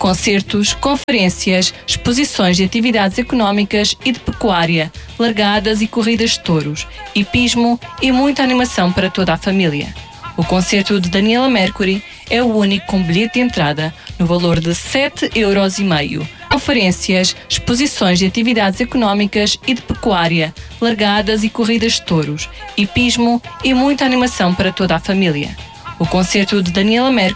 concertos, conferências, exposições de atividades económicas e de pecuária, largadas e corridas de touros, hipismo e muita animação para toda a família. O concerto de Daniela Mercury é o único com bilhete de entrada no valor de 7,5 €. Conferências, exposições de atividades económicas e de pecuária, largadas e corridas de touros, hipismo e muita animação para toda a família. O concerto de Daniela Mercury